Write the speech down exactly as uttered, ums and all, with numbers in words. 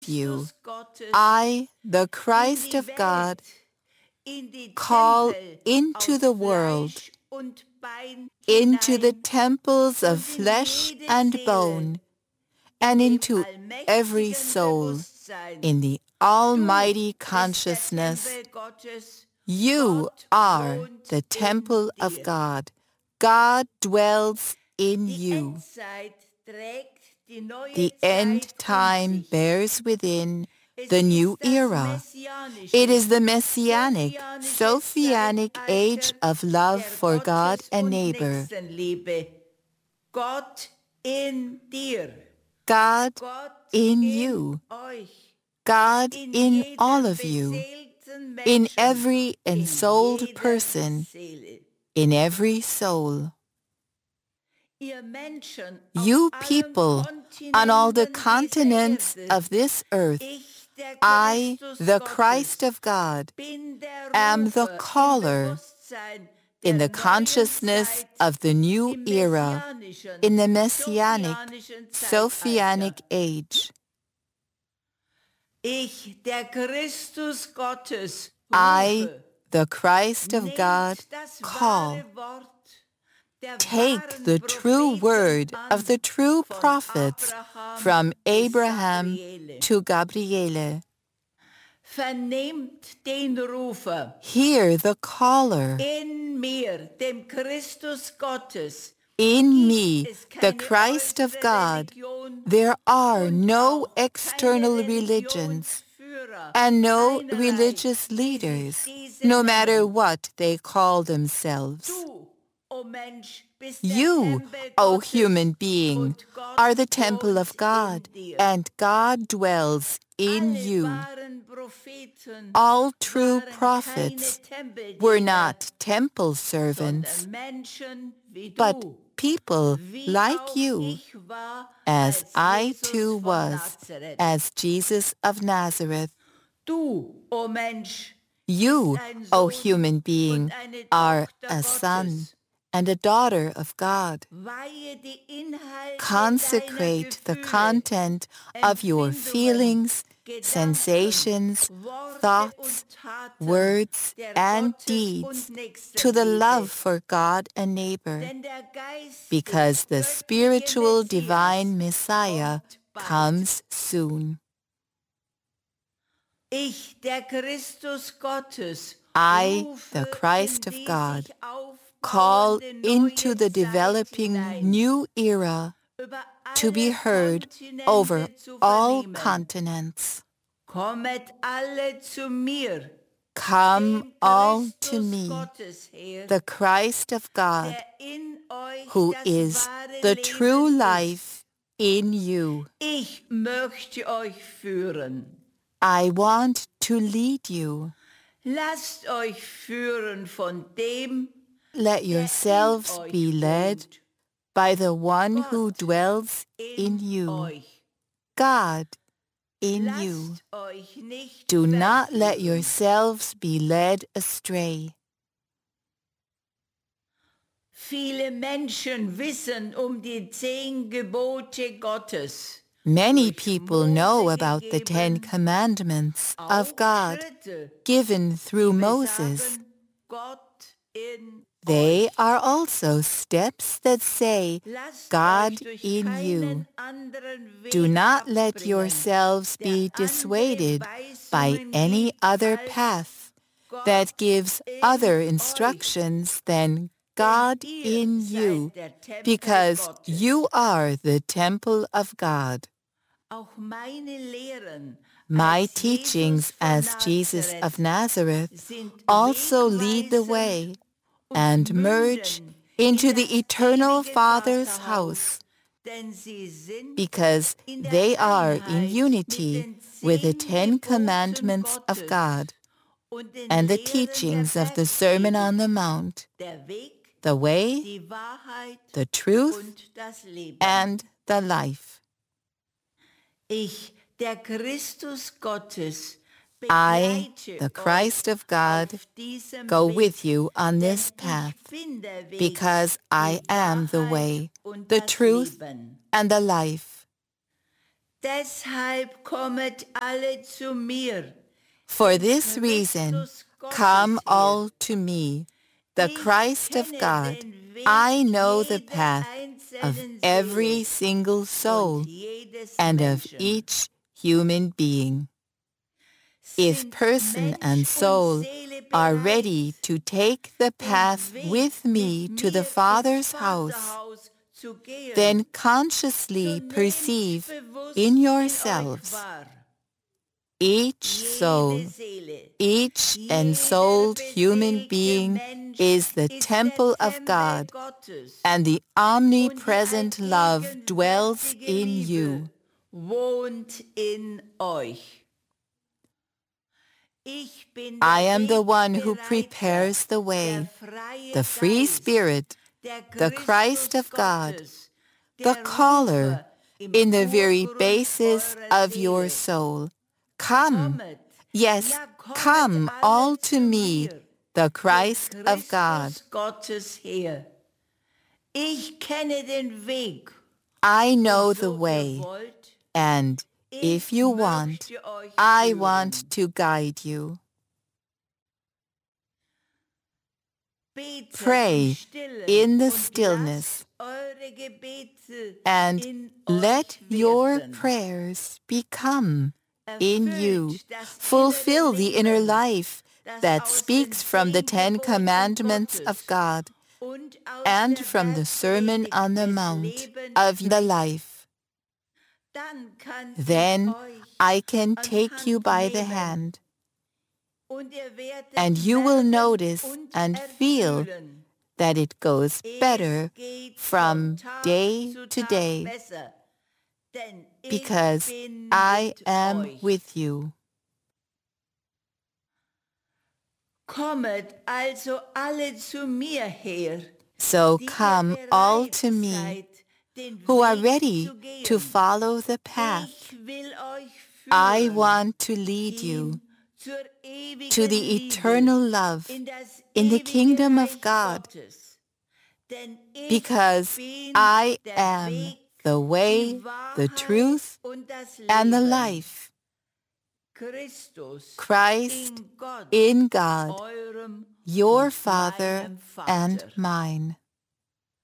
you, I, the Christ of God, call into the world, into the temples of flesh and bone, and into every soul, in the almighty consciousness. You are the temple of God. God dwells in you. The end time bears within the new era. It is the messianic, Sophianic age of love for God and neighbor. God in you. God in all of you. In every ensouled person. In every soul. You people on all the continents of this earth, I, the Christ of God, am the caller in the consciousness of the new era, in the messianic, Sophianic age. I, the Christ of God, call. Take the true word of the true prophets from Abraham to Gabriele. Hear the caller. In me, the Christ of God, there are no external religions and no religious leaders, no matter what they call themselves. You, O human being, are the temple of God, and God dwells in you. All true prophets were not temple servants, but people like you, as I too was, as Jesus of Nazareth. You, O human being, are a son and a daughter of God. Consecrate the content of your feelings, sensations, thoughts, words, and deeds to the love for God and neighbor, because the spiritual divine Messiah comes soon. I, the Christ of God, call into the developing new era to be heard over all continents. Come all to me, the Christ of God, who is the true life in you. I want to lead you. Let yourselves be led by the one who dwells in you, God in you. Do not let yourselves be led astray. Many people know about the Ten Commandments of God given through Moses. They are also steps that say, God in you. Do not let yourselves be dissuaded by any other path that gives other instructions than God in you, because you are the temple of God. My teachings as Jesus of Nazareth also lead the way and merge into the eternal Father's house, because they are in unity with the Ten Commandments of God and the teachings of the Sermon on the Mount, the way, the truth, and the life. I, the Christ of God, go with you on this path, because I am the way, the truth, and the life. Deshalb kommet alle zu mir. For this reason, come all to me, the Christ of God. I know the path of every single soul and of each human being. If person and soul are ready to take the path with me to the Father's house, then consciously perceive in yourselves each soul, each ensouled human being is the temple of God, and the omnipresent love dwells in you. I am the one who prepares the way, the free Spirit, the Christ of God, the caller in the very basis of your soul. Come, yes, come all to me, the Christ of God. I know the way, and if you want, I want to guide you. Pray in the stillness, and let your prayers become in you. Fulfill the inner life that speaks from the Ten Commandments of God and from the Sermon on the Mount of the life. Then I can take you by the hand, and you will notice and feel that it goes better from day to day, because I am with you. Kommet also alle zu mir her. So come all to me, who are ready to follow the path. I want to lead you to the eternal love in the kingdom of God, because I am the way, the truth, and the life. Christ in God, your Father and mine.